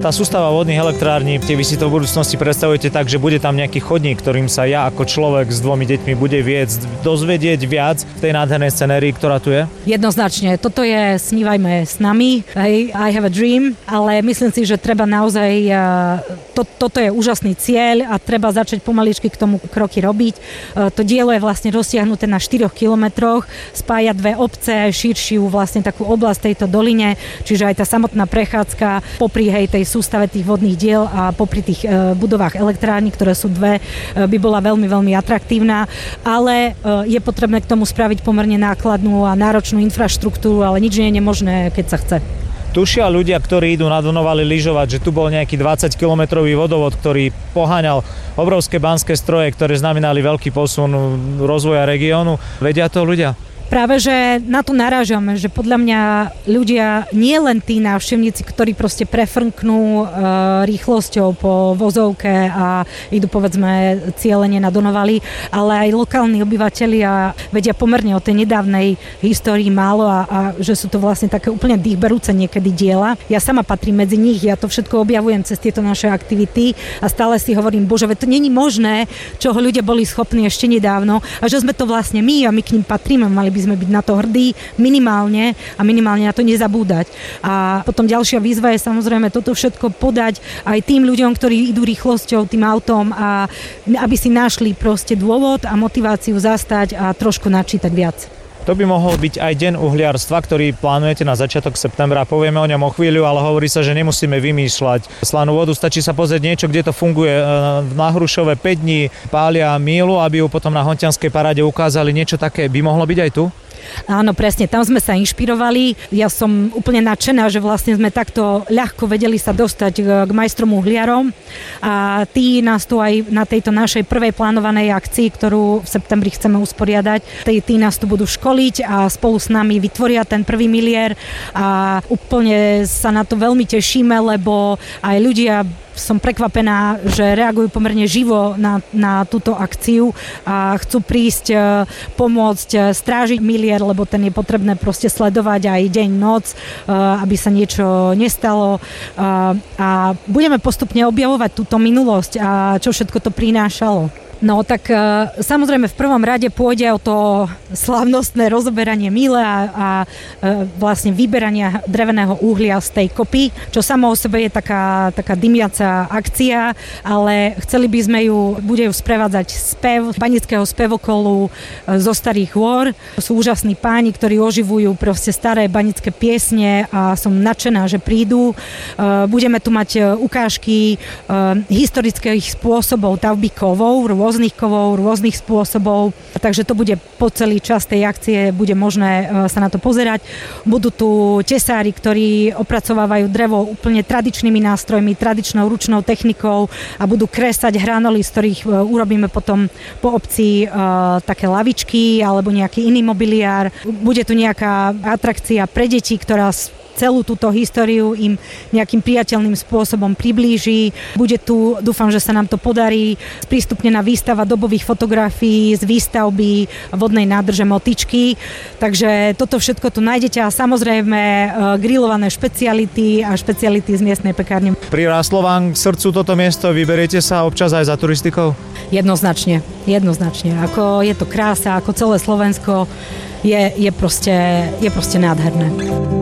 Tá sústava vodných elektrární, vy si to v budúcnosti predstavujete tak, že bude tam nejaký chodník, ktorým sa ja ako človek s 2 deťmi bude dozvedieť viac v tej nádhernej scenérii, ktorá tu je? Jednoznačne. Toto je Snívajme s nami. Hey, I have a dream, ale myslím si, že treba naozaj toto je úžasný cieľ a treba začať pomaličky k tomu kroky robiť. To dielo je vlastne rozsiahnuté na 4 kilometroch, spája 2 obce, širšiu vlastne takú oblasť tejto doline, čiže aj tá samotná prechádzka popri tej sústave tých vodných diel a popri tých budovách elektrární, ktoré sú 2, by bola veľmi, veľmi atraktívna, ale je potrebné k tomu spraviť pomerne nákladnú a náročnú infraštruktúru, ale nič nie je nemožné, keď sa chce. Tušia ľudia, ktorí idú na Donovali lyžovať, že tu bol nejaký 20-kilometrový vodovod, ktorý poháňal obrovské banské stroje, ktoré znamenali veľký posun rozvoja regiónu. Vedia to ľudia? Práve, že na to narážame, že podľa mňa ľudia, nie len tí návštevníci, ktorí proste prefrnknú rýchlosťou po vozovke a idú povedzme cieľene na Donovali, ale aj lokálni obyvatelia vedia pomerne o tej nedávnej histórii málo a že sú to vlastne také úplne dýchberúce niekedy diela. Ja sama patrím medzi nich, ja to všetko objavujem cez tieto naše aktivity a stále si hovorím, bože, to není možné, čoho ľudia boli schopní ešte nedávno a že sme to vlastne my a my k ním patríme, mali by sme byť na to hrdí minimálne a minimálne na to nezabúdať. A potom ďalšia výzva je samozrejme toto všetko podať aj tým ľuďom, ktorí idú rýchlosťou tým autom a aby si našli proste dôvod a motiváciu zastať a trošku načítať viac. To by mohol byť aj deň uhliarstva, ktorý plánujete na začiatok septembra. Povieme o ňom o chvíľu, ale hovorí sa, že nemusíme vymýšľať slanú vodu. Stačí sa pozrieť niečo, kde to funguje. Na Hrušove 5 dní pália mílu, aby ju potom na Hontianskej paráde ukázali. Niečo také by mohlo byť aj tu? Áno, presne, tam sme sa inšpirovali. Ja som úplne nadšená, že vlastne sme takto ľahko vedeli sa dostať k majstrom uhliarom a tí nás tu aj na tejto našej prvej plánovanej akcii, ktorú v septembri chceme usporiadať, tí nás tu budú školiť a spolu s nami vytvoria ten prvý miliér a úplne sa na to veľmi tešíme, lebo aj ľudia som prekvapená, že reagujú pomerne živo na túto akciu a chcú prísť pomôcť strážiť miliér, lebo ten je potrebné proste sledovať aj deň, noc, aby sa niečo nestalo a budeme postupne objavovať túto minulosť a čo všetko to prinášalo. No tak samozrejme v prvom rade pôjde o to slávnostné rozoberanie míle a vlastne vyberania dreveného uhlia z tej kopy, čo samo o sebe je taká dymiaca akcia, ale chceli by sme bude ju sprevádzať spev banického spevokolu zo Starých Hôr. Sú úžasní páni, ktorí oživujú proste staré banické piesne a som nadšená, že prídu. Budeme tu mať ukážky historických spôsobov stavby kovov, rôznych spôsobov, takže to bude po celý čas tej akcie, bude možné sa na to pozerať. Budú tu tesári, ktorí opracovávajú drevo úplne tradičnými nástrojmi, tradičnou ručnou technikou a budú kresať hranoly, z ktorých urobíme potom po obci také lavičky alebo nejaký iný mobiliár. Bude tu nejaká atrakcia pre deti, ktorá celú túto históriu im nejakým priateľným spôsobom priblíži. Bude tu, dúfam, že sa nám to podarí, sprístupnená výstava dobových fotografií z výstavby vodnej nádrže Motičky. Takže toto všetko tu nájdete a samozrejme grillované špeciality a špeciality z miestnej pekárne. Prirástlo vám k srdcu toto miesto? Vyberiete sa občas aj za turistikou? Jednoznačne. Ako je to krása, ako celé Slovensko je proste nádherné.